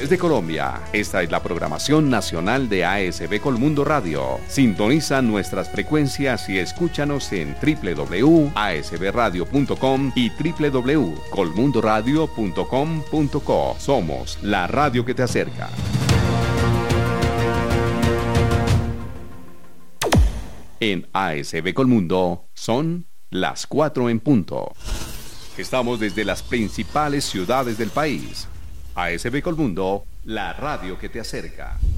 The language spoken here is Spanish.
Desde Colombia, esta es la programación nacional de ASB Colmundo Radio. Sintoniza nuestras frecuencias y escúchanos en www.asbradio.com y www.colmundoradio.com.co. Somos la radio que te acerca. En ASB Colmundo son las 4 en punto. Estamos desde las principales ciudades del país. ASB Colmundo, la radio que te acerca.